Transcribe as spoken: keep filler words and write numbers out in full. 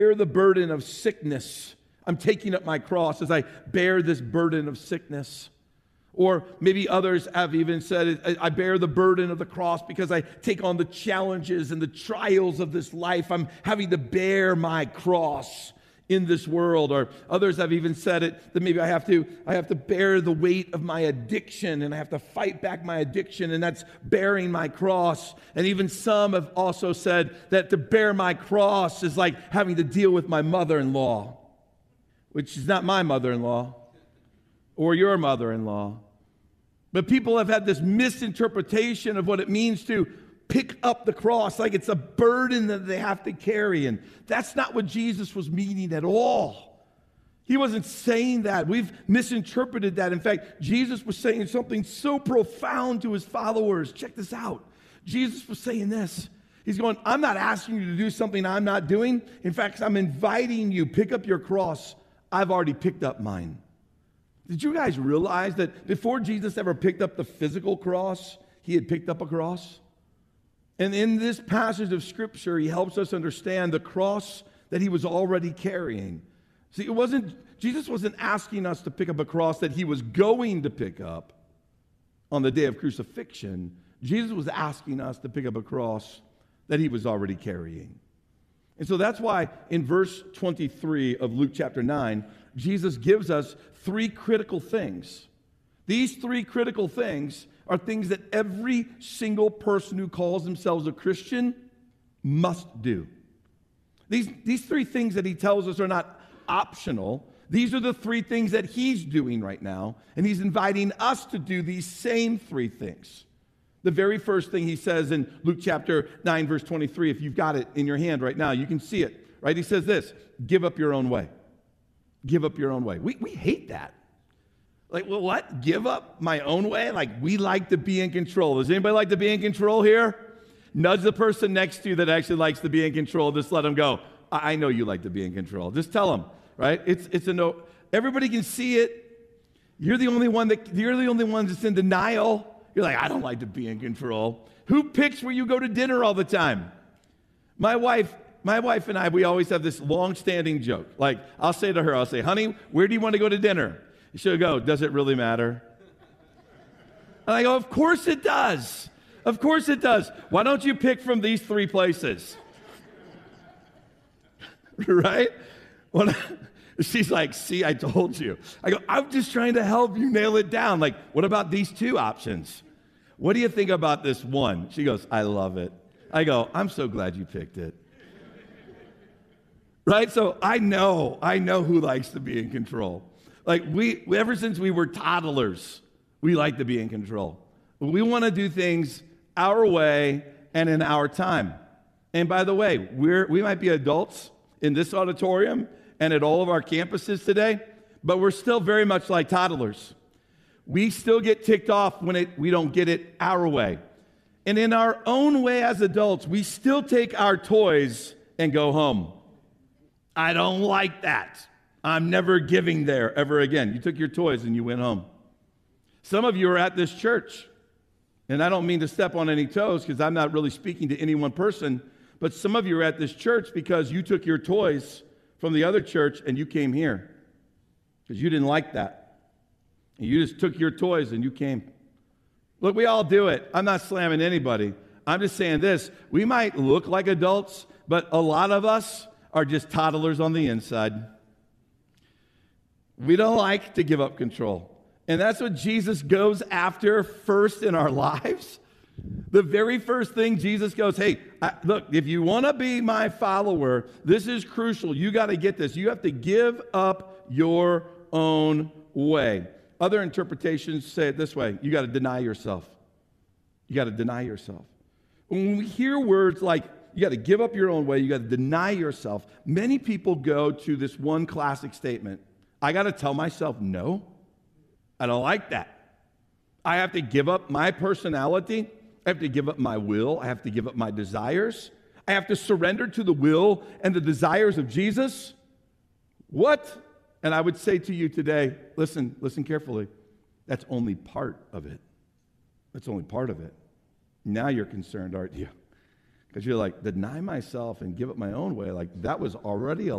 bear the burden of sickness. I'm taking up my cross as I bear this burden of sickness. Or maybe others have even said, I bear the burden of the cross because I take on the challenges and the trials of this life. I'm having to bear my cross in this world. Or others have even said it, that maybe I have to, I have to bear the weight of my addiction and I have to fight back my addiction, and that's bearing my cross. And even some have also said that to bear my cross is like having to deal with my mother-in-law, which is not my mother-in-law or your mother-in-law. But people have had this misinterpretation of what it means to pick up the cross, like it's a burden that they have to carry. And that's not what Jesus was meaning at all. He wasn't saying that. We've misinterpreted that. In fact, Jesus was saying something so profound to his followers. Check this out. Jesus was saying this. He's going, I'm not asking you to do something I'm not doing. In fact, I'm inviting you, pick up your cross. I've already picked up mine. Did you guys realize that before Jesus ever picked up the physical cross, he had picked up a cross? And in this passage of Scripture, he helps us understand the cross that he was already carrying. See, it wasn't, Jesus wasn't asking us to pick up a cross that he was going to pick up on the day of crucifixion. Jesus was asking us to pick up a cross that he was already carrying. And so that's why in verse twenty-three of Luke chapter nine, Jesus gives us three critical things. These three critical things are things that every single person who calls themselves a Christian must do. These, these three things that he tells us are not optional. These are the three things that he's doing right now, and he's inviting us to do these same three things. The very first thing he says in Luke chapter nine, verse twenty-three, if you've got it in your hand right now, you can see it, right? He says this, give up your own way. Give up your own way. We, we hate that. Like, well, what? Give up my own way? Like, we like to be in control. Does anybody like to be in control here? Nudge the person next to you that actually likes to be in control. Just let them go. I, I know you like to be in control. Just tell them, right? It's it's a no. Everybody can see it. You're the only one that you're the only one that's in denial. You're like, I don't like to be in control. Who picks where you go to dinner all the time? My wife, my wife and I, we always have this long-standing joke. Like, I'll say to her, I'll say, honey, where do you want to go to dinner? She'll go, does it really matter? And I go, of course it does. Of course it does. Why don't you pick from these three places? Right? When she's like, see, I told you. I go, I'm just trying to help you nail it down. Like, what about these two options? What do you think about this one? She goes, I love it. I go, I'm so glad you picked it. Right? So I know, I know who likes to be in control. Like we, ever since we were toddlers, we like to be in control. We want to do things our way and in our time. And by the way, we're, we might be adults in this auditorium and at all of our campuses today, but we're still very much like toddlers. We still get ticked off when it, we don't get it our way. And in our own way as adults, we still take our toys and go home. I don't like that. I'm never giving there ever again. You took your toys and you went home. Some of you are at this church, and I don't mean to step on any toes because I'm not really speaking to any one person, but some of you are at this church because you took your toys from the other church and you came here because you didn't like that. And you just took your toys and you came. Look, we all do it. I'm not slamming anybody. I'm just saying this. We might look like adults, but a lot of us are just toddlers on the inside. We don't like to give up control. And that's what Jesus goes after first in our lives. The very first thing Jesus goes, hey, I, look, if you want to be my follower, this is crucial. You got to get this. You have to give up your own way. Other interpretations say it this way. You got to deny yourself. You got to deny yourself. When we hear words like you got to give up your own way, you got to deny yourself, many people go to this one classic statement. I got to tell myself no. I don't like that. I have to give up my personality. I have to give up my will. I have to give up my desires. I have to surrender to the will and the desires of Jesus. What? And I would say to you today, listen, listen carefully. That's only part of it. That's only part of it. Now you're concerned, aren't you? Because you're like, deny myself and give it my own way. Like, that was already a